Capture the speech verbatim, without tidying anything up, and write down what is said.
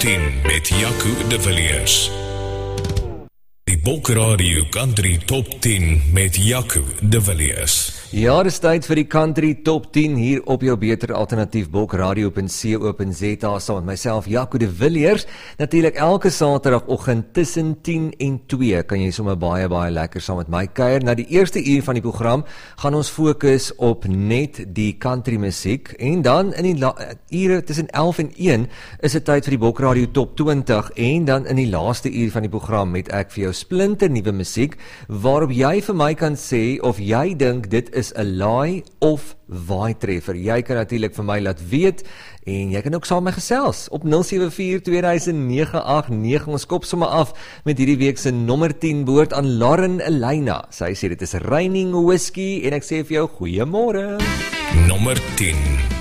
tien met Jaco de Villiers. Die Bokradio Country Top tien met Jaco de Villiers. Ja, dis tyd vir die Country Top tien hier op jou beter alternatief bokradio punt co punt za saam met myself Jaco de Villiers. Natuurlik elke Saterdagoggend tussen tien en twee kan jy sommer baie baie lekker saam met my kuier. Na die eerste uur van die program gaan ons fokus op net die country musiek en dan in die ure tussen elf en een is dit tyd vir die Bokradio Top twintig en dan in die laaste uur van die program het ek vir jou splinter nuwe musiek waarop jy vir my kan sê of jy dink dit is 'n laai of waai treffer. Jy kan natuurlik vir my laat weet en jy kan ook saam met my gesels op nul sewe vier twee nege agt nege. Ons kop sommer af met hierdie week se nommer tien behoort aan Lauren Elena. Sy sê dit is Raining Whiskey en ek sê vir jou goeiemôre. Nommer tien.